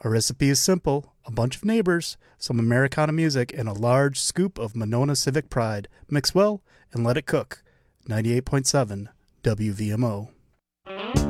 Our recipe is simple: a bunch of neighbors, some Americana music, and a large scoop of Monona Civic Pride. Mix well and let it cook. 98.7 WVMO.